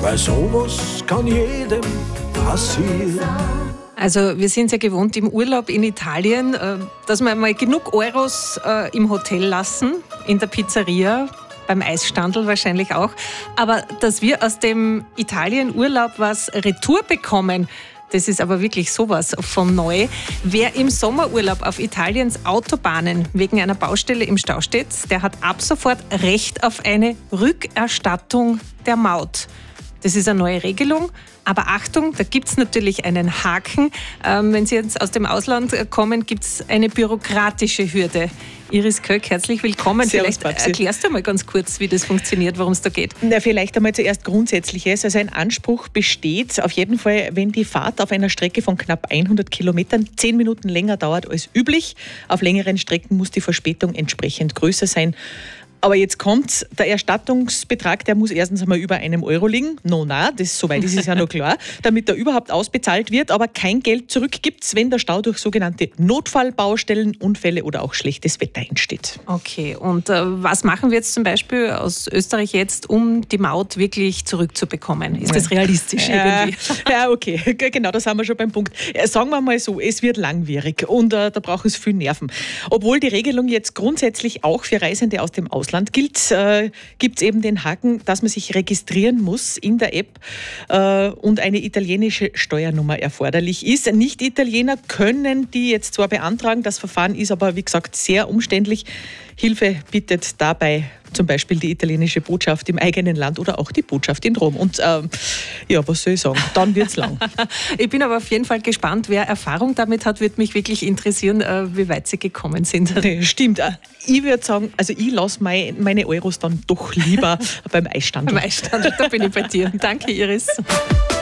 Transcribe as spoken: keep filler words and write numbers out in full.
weil sowas kann jedem passieren. Also wir sind ja gewohnt im Urlaub in Italien, dass wir mal genug Euros im Hotel lassen, in der Pizzeria, beim Eisstandl wahrscheinlich auch. Aber dass wir aus dem Italien-Urlaub was retour bekommen, das ist aber wirklich sowas von neu. Wer im Sommerurlaub auf Italiens Autobahnen wegen einer Baustelle im Stau steht, der hat ab sofort Recht auf eine Rückerstattung der Maut. Das ist eine neue Regelung. Aber Achtung, da gibt es natürlich einen Haken. Ähm, wenn Sie jetzt aus dem Ausland kommen, gibt es eine bürokratische Hürde. Iris Köck, herzlich willkommen. Servus, vielleicht Babsi. Erklärst du mal ganz kurz, wie das funktioniert, worum es da geht. Na, vielleicht einmal zuerst Grundsätzliches. Also ein Anspruch besteht auf jeden Fall, wenn die Fahrt auf einer Strecke von knapp hundert Kilometern zehn Minuten länger dauert als üblich. Auf längeren Strecken muss die Verspätung entsprechend größer sein. Aber jetzt kommt der Erstattungsbetrag, der muss erstens einmal über einem Euro liegen. No, na, das, soweit ist es ja noch klar, damit er überhaupt ausbezahlt wird. Aber kein Geld zurück gibt's, wenn der Stau durch sogenannte Notfallbaustellen, Unfälle oder auch schlechtes Wetter entsteht. Okay, und äh, was machen wir jetzt zum Beispiel aus Österreich jetzt, um die Maut wirklich zurückzubekommen? Ist das realistisch irgendwie? Äh, ja, okay, genau, da sind wir schon beim Punkt. Äh, sagen wir mal so, es wird langwierig und äh, da braucht es viel Nerven. Obwohl die Regelung jetzt grundsätzlich auch für Reisende aus dem Ausland gilt, äh, gibt es eben den Haken, dass man sich registrieren muss in der App äh, und eine italienische Steuernummer erforderlich ist. Nicht-Italiener können die jetzt zwar beantragen, das Verfahren ist aber, wie gesagt, sehr umständlich. Hilfe bittet dabei zum Beispiel die italienische Botschaft im eigenen Land oder auch die Botschaft in Rom. Und ähm, ja, was soll ich sagen, dann wird's lang. Ich bin aber auf jeden Fall gespannt, wer Erfahrung damit hat, würde mich wirklich interessieren, äh, wie weit Sie gekommen sind. Nee, stimmt. Ich würde sagen, also ich lasse mein, meine Euros dann doch lieber beim Eisstand. Beim Eisstand, da bin ich bei dir. Danke, Iris.